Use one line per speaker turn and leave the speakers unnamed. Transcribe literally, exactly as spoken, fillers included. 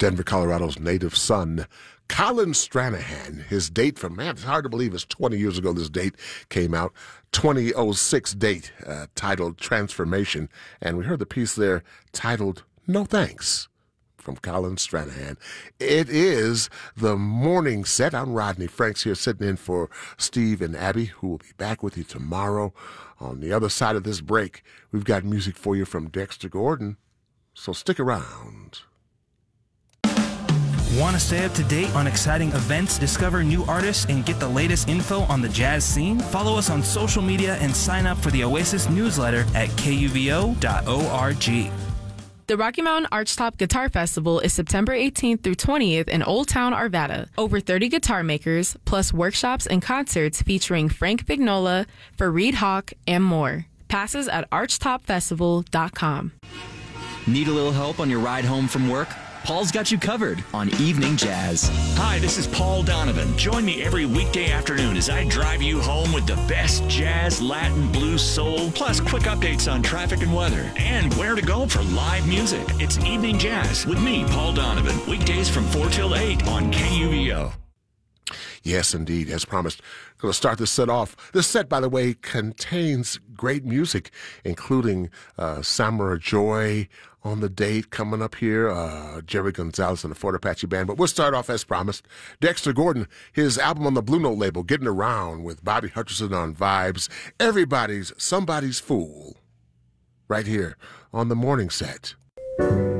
Denver, Colorado's native son, Colin Stranahan. His date from, man, it's hard to believe it's twenty years ago this date came out. twenty oh six date uh, titled Transformation. And we heard the piece there titled No Thanks from Colin Stranahan. It is the morning set. I'm Rodney Franks here sitting in for Steve and Abby, who will be back with you tomorrow. On the other side of this break, we've got music for you from Dexter Gordon. So stick around.
Want to stay up to date on exciting events, discover new artists, and get the latest info on the jazz scene? Follow us on social media and sign up for the Oasis newsletter at K U V O dot org.
The Rocky Mountain Archtop Guitar Festival is September eighteenth through twentieth in Old Town, Arvada. Over thirty guitar makers, plus workshops and concerts featuring Frank Vignola, Fareed Hawk, and more. Passes at archtop festival dot com.
Need a little help on your ride home from work? Paul's got you covered on Evening Jazz.
Hi, this is Paul Donovan. Join me every weekday afternoon as I drive you home with the best jazz, Latin, blues, soul, plus quick updates on traffic and weather, and where to go for live music. It's Evening Jazz with me, Paul Donovan, weekdays from four till eight on K U V O.
Yes, indeed, as promised. Going to start this set off. This set, by the way, contains great music, including uh, Samara Joy on the date coming up here, uh, Jerry Gonzalez and the Fort Apache Band. But we'll start off as promised. Dexter Gordon, his album on the Blue Note label, Getting Around with Bobby Hutcherson on vibes. Everybody's Somebody's Fool, right here on the morning set.